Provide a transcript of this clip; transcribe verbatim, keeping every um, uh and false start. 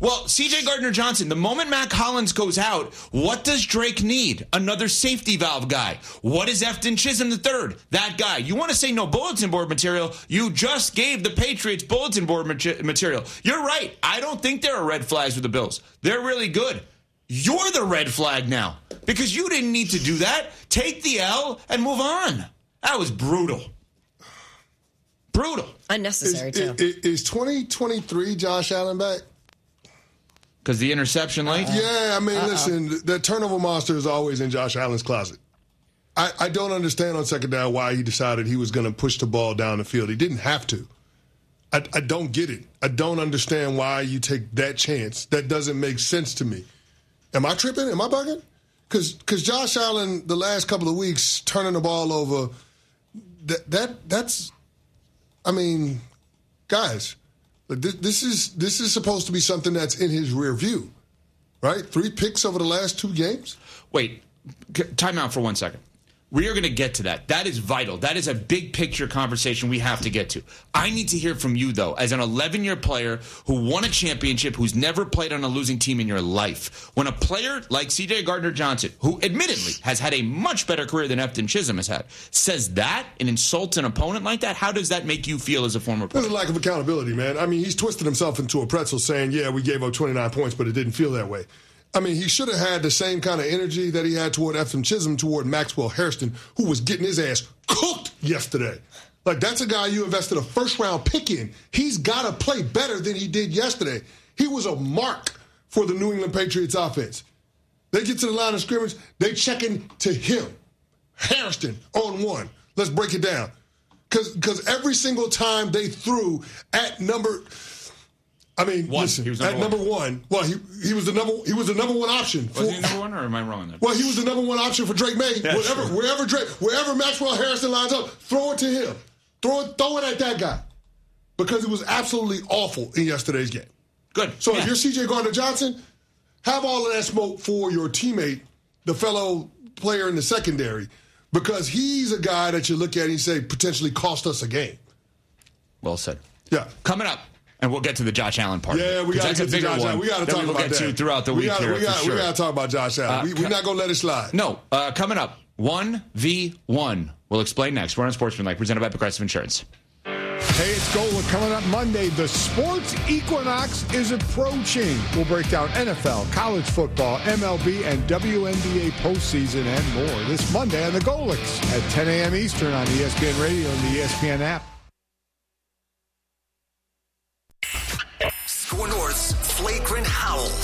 Well, C J Gardner-Johnson, the moment Matt Collins goes out, what does Drake need? Another safety valve guy. What is Efton Chisholm the third? That guy. You want to say no bulletin board material? You just gave the Patriots bulletin board material. You're right. I don't think there are red flags with the Bills. They're really good. You're the red flag now because you didn't need to do that. Take the L and move on. That was brutal. Brutal. Unnecessary, is, too. Is, is twenty twenty-three Josh Allen back? Because the interception late? Uh, yeah, I mean, Uh-oh. listen, the turnover monster is always in Josh Allen's closet. I, I don't understand on second down why he decided he was going to push the ball down the field. He didn't have to. I, I don't get it. I don't understand why you take that chance. That doesn't make sense to me. Am I tripping? Am I bugging? Because because Josh Allen, the last couple of weeks, turning the ball over, that that that's, I mean, guys, this, this is this is supposed to be something that's in his rear view, right? Three picks over the last two games? Wait, time out for one second. We are going to get to that. That is vital. That is a big picture conversation we have to get to. I need to hear from you, though, as an eleven-year player who won a championship, who's never played on a losing team in your life. When a player like C J Gardner-Johnson, who admittedly has had a much better career than Efton Chisholm has had, says that and insults an opponent like that, how does that make you feel as a former player? There's a lack of accountability, man. I mean, he's twisted himself into a pretzel saying, yeah, we gave up twenty-nine points, but it didn't feel that way. I mean, he should have had the same kind of energy that he had toward Efton Chisholm, toward Maxwell Hairston, who was getting his ass cooked yesterday. Like, that's a guy you invested a first-round pick in. He's got to play better than he did yesterday. He was a mark for the New England Patriots offense. They get to the line of scrimmage, they checking to him. Hairston on one. Let's break it down. Because every single time they threw at number... I mean, one. listen, He was at number number one. one, well, he he was the number he was the number one option. Was for, he number one, or am I wrong there? Well, he was the number one option for Drake May. Yeah, wherever sure. wherever Drake, wherever Maxwell Harrison lines up, throw it to him. Throw it, throw it at that guy, because it was absolutely awful in yesterday's game. Good. So yeah. if you're C J Gardner-Johnson, have all of that smoke for your teammate, the fellow player in the secondary, because he's a guy that you look at and you say potentially cost us a game. Well said. Yeah. Coming up. And we'll get to the Josh Allen part. Yeah, we got to get to Josh Allen. We got to talk we will about get that. to throughout the we week gotta, here we got, for sure. We got to talk about Josh Allen. Uh, we, we're not going to let it slide. No. Uh, coming up, one v one. We'll explain next. We're on Sportsmanlike, presented by Progressive Insurance. Hey, it's Gola coming up Monday. The sports equinox is approaching. We'll break down N F L, college football, M L B, and W N B A postseason and more this Monday on the Golics at ten a.m. Eastern on E S P N Radio and the E S P N app. Score North's flagrant howl.